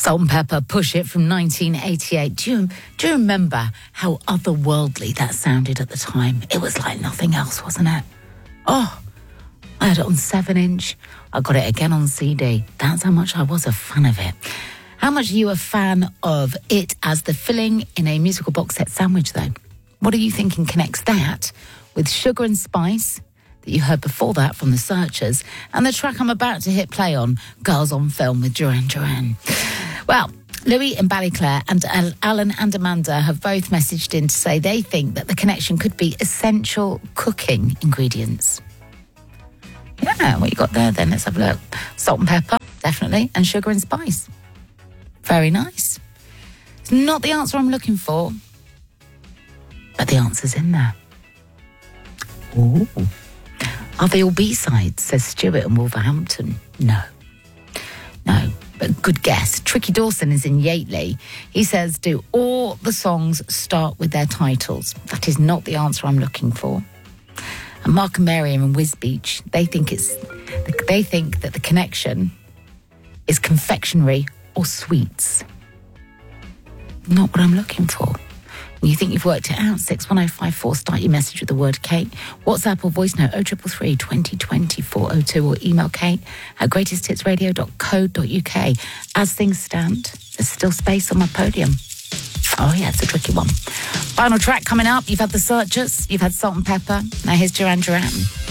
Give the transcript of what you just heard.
Salt and Pepper, Push It from 1988. Do you remember how otherworldly that sounded at the time? It was like nothing else, wasn't it? Oh, I had it on 7-inch. I got it again on CD. That's how much I was a fan of it. How much are you a fan of it as the filling in a musical box set sandwich, though? What are you thinking connects that with Sugar and Spice that you heard before that from the Searchers, and the track I'm about to hit play on, Girls on Film with Duran Duran? Well, Louis in Ballyclare and Alan and Amanda have both messaged in to say they think that the connection could be essential cooking ingredients. Yeah, what you got there then? Let's have a look. Salt and pepper, definitely, and sugar and spice. Very nice. It's not the answer I'm looking for, but the answer's in there. Ooh. Are they all B-sides, says Stuart in Wolverhampton? No, but good guess. Tricky Dawson is in Yateley. He says, do all the songs start with their titles? That is not the answer I'm looking for. And Mark and Miriam in Wisbech, they think that the connection is confectionery or sweets. Not what I'm looking for. You think you've worked it out? 61054. Start your message with the word Kate. WhatsApp or voice note 0333 2020 402 or email kate@greatesthitsradio.co.uk. As things stand, there's still space on my podium. Oh yeah, it's a tricky one. Final track coming up. You've had the Searchers, you've had Salt and Pepper. Now here's Duran Duran.